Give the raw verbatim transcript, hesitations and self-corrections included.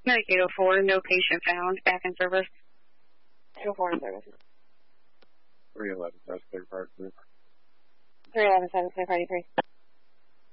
Medic eight oh four, no patient found. Back in service. eight oh four in service. three eleven, that's clear part two. three eleven, seven, clear party three.